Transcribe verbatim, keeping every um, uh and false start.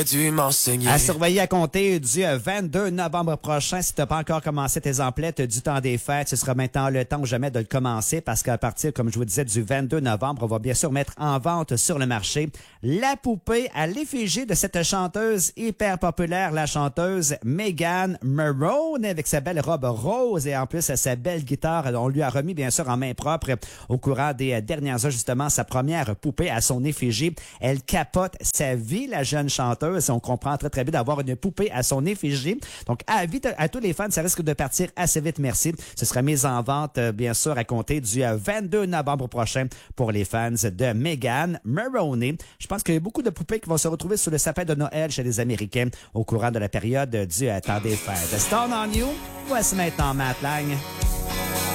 dû m'enseigner. À surveiller à compter du vingt-deux novembre prochain. Si tu n'as pas encore commencé tes emplettes du temps des fêtes, ce sera maintenant le temps ou jamais de le commencer parce qu'à partir, comme je vous disais, du vingt-deux novembre, on va bien sûr mettre en vente sur le marché la poupée à l'effigie de cette chanteuse hyper populaire, la chanteuse Megan Maroney, avec sa belle robe rose et en plus sa belle guitare. On lui a remis bien sûr en main propre au courant des dernières heures justement sa première poupée à son effigie. Elle capote sa vie, la jeune chanteuse. On comprend très très bien d'avoir une poupée à son effigie. Donc, avis à tous les fans, ça risque de partir assez vite, merci. Ce sera mis en vente, bien sûr, à compter du vingt-deux novembre prochain pour les fans de Megan Maroney. Je pense qu'il y a beaucoup de poupées qui vont se retrouver sous le sapin de Noël chez les Américains au courant de la période du temps des fêtes. Stone on You, voici maintenant Matt Lang.